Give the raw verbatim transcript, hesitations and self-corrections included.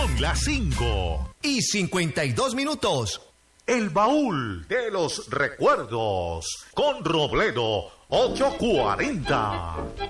Son las cinco y cincuenta y dos minutos. El baúl de los recuerdos con Robledo ochocientos cuarenta.